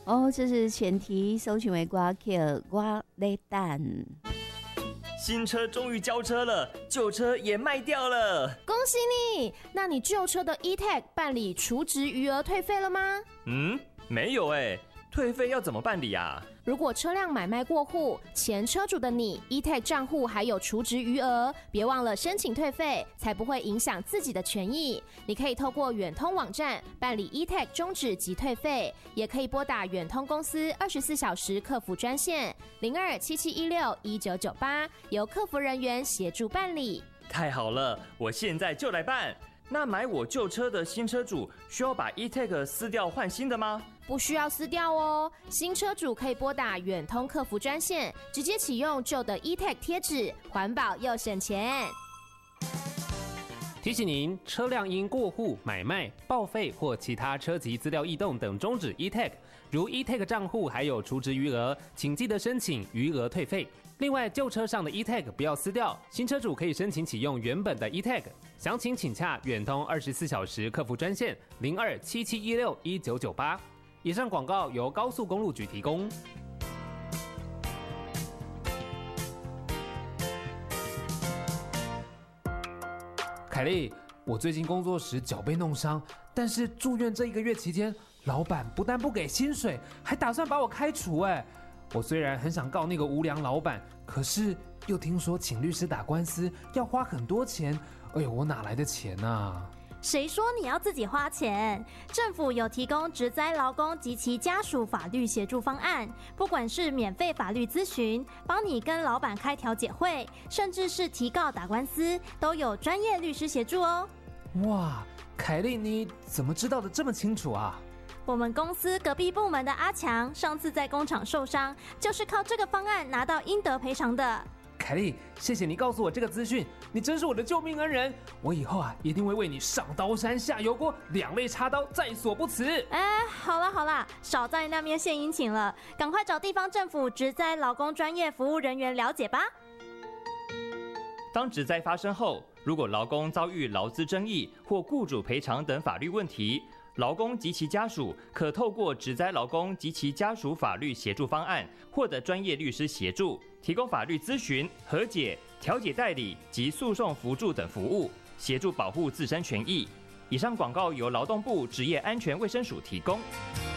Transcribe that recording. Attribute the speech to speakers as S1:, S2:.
S1: 哦，这是前提，搜寻为瓜 Q 瓜雷蛋。
S2: 新车终于交车了，旧车也卖掉了，
S3: 恭喜你！那你旧车的 E-Tag 办理除值余额退费了吗？
S2: 没有退费要怎么办理啊？
S3: 如果车辆买卖过户，前车主的你 E-Tag 账户还有除值余额，别忘了申请退费，才不会影响自己的权益。你可以透过远通网站办理 E-Tag 终止及退费，也可以拨打远通公司24小时客服专线0277161998，由客服人员协助办理。
S2: 太好了，我现在就来办。那买我旧车的新车主需要把 E-Tag 撕掉换新的吗？
S3: 不需要撕掉哦，新车主可以拨打远通客服专线，直接启用旧的 E-Tag 贴纸，环保又省钱。
S4: 提醒您，车辆因过户、买卖、报废或其他车籍资料异动等终止 E-Tag， 如 E-Tag 账户还有除值余额，请记得申请余额退费。另外，旧车上的 E-Tag 不要撕掉，新车主可以申请启用原本的 E-Tag。详情请洽远通24小时客服专线0277161998。以上广告由高速公路局提供。凯莉，我最近工作时脚被弄伤，但是住院这1个月期间，老板不但不给薪水，还打算把我开除。我虽然很想告那个无良老板，可是又听说请律师打官司要花很多钱，我哪来的钱啊？
S5: 谁说你要自己花钱？政府有提供职灾劳工及其家属法律协助方案，不管是免费法律咨询，帮你跟老板开调解会，甚至是提告打官司，都有专业律师协助哦。
S4: 哇，凯莉，你怎么知道的这么清楚啊？
S5: 我们公司隔壁部门的阿强，上次在工厂受伤，就是靠这个方案拿到应得赔偿的。
S4: 凯莉，谢谢你告诉我这个资讯，你真是我的救命恩人。我以后一定会为你上刀山下油锅，两肋插刀，在所不辞。
S5: 好啦，少在那边献殷勤了，赶快找地方政府职灾劳工专业服务人员了解吧。
S2: 当职灾发生后，如果劳工遭遇劳资争议或雇主赔偿等法律问题，劳工及其家属可透过职灾劳工及其家属法律协助方案，获得专业律师协助，提供法律咨询、和解、调解代理及诉讼扶助等服务，协助保护自身权益。以上广告由劳动部职业安全卫生署提供。